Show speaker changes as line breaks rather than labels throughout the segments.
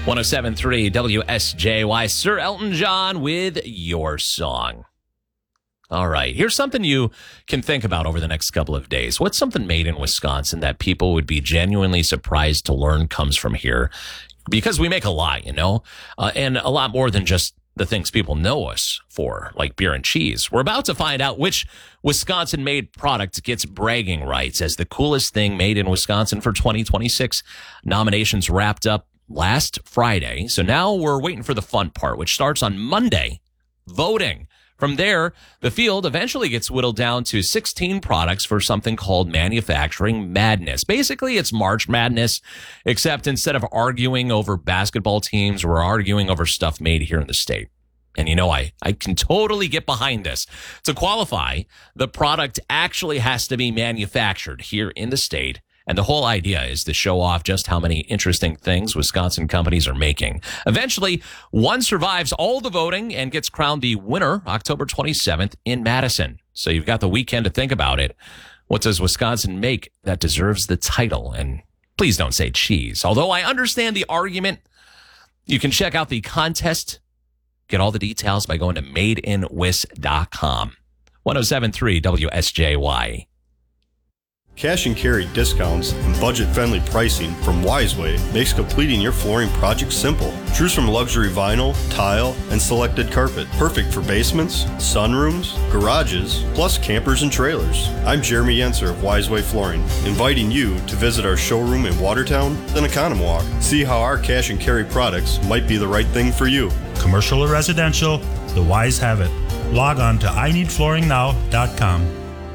107.3 WSJY. Sir Elton John with Your Song. All right, here's something you can think about over the next couple of days. What's something made in Wisconsin that people would be genuinely surprised to learn comes from here? Because we make a lot, and a lot more than just the things people know us for, like beer and cheese. We're about to find out which Wisconsin-made product gets bragging rights as the coolest thing made in Wisconsin for 2026. Nominations wrapped up last Friday, so now we're waiting for the fun part, which starts on Monday, voting. From there, the field eventually gets whittled down to 16 products for something called Manufacturing Madness. Basically, it's March Madness, except instead of arguing over basketball teams, we're arguing over stuff made here in the state. And I can totally get behind this. To qualify, the product actually has to be manufactured here in the state. And the whole idea is to show off just how many interesting things Wisconsin companies are making. Eventually, one survives all the voting and gets crowned the winner October 27th in Madison. So you've got the weekend to think about it. What does Wisconsin make that deserves the title? And please don't say cheese. Although I understand the argument, you can check out the contest. Get all the details by going to madeinwis.com. 107.3 WSJY.
Cash and carry discounts and budget-friendly pricing from Wiseway makes completing your flooring project simple. Choose from luxury vinyl, tile, and selected carpet. Perfect for basements, sunrooms, garages, plus campers and trailers. I'm Jeremy Yenser of Wiseway Flooring, inviting you to visit our showroom in Watertown, then Economwalk. See how our cash and carry products might be the right thing for you.
Commercial or residential, the Wise have it. Log on to ineedflooringnow.com.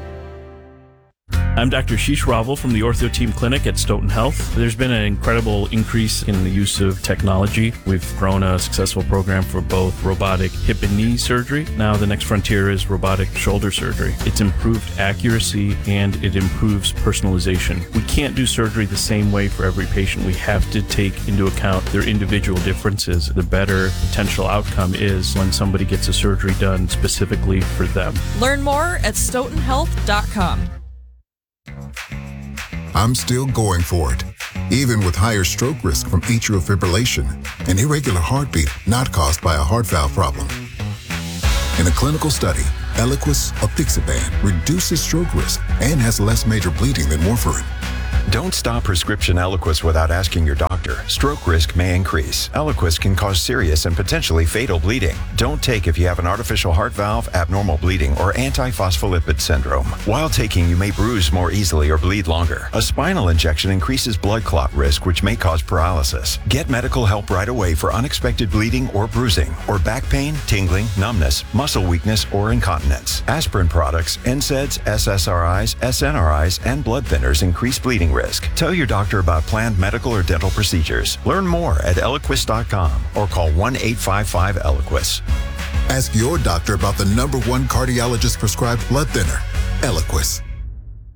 I'm Dr. Sheesh Raval from the Ortho Team Clinic at Stoughton Health. There's been an incredible increase in the use of technology. We've grown a successful program for both robotic hip and knee surgery. Now the next frontier is robotic shoulder surgery. It's improved accuracy and it improves personalization. We can't do surgery the same way for every patient. We have to take into account their individual differences. The better potential outcome is when somebody gets a surgery done specifically for them.
Learn more at stoughtonhealth.com.
I'm still going for it, even with higher stroke risk from atrial fibrillation, an irregular heartbeat not caused by a heart valve problem. In a clinical study, Eliquis apixaban reduces stroke risk and has less major bleeding than warfarin.
Don't stop prescription Eliquis without asking your doctor. Stroke risk may increase. Eliquis can cause serious and potentially fatal bleeding. Don't take if you have an artificial heart valve, abnormal bleeding, or antiphospholipid syndrome. While taking, you may bruise more easily or bleed longer. A spinal injection increases blood clot risk, which may cause paralysis. Get medical help right away for unexpected bleeding or bruising, or back pain, tingling, numbness, muscle weakness, or incontinence. Aspirin products, NSAIDs, SSRIs, SNRIs, and blood thinners increase bleeding risk. Tell your doctor about planned medical or dental procedures. Learn more at Eliquis.com or call 1-855-ELIQUIS.
Ask your doctor about the #1 cardiologist prescribed blood thinner, Eliquis.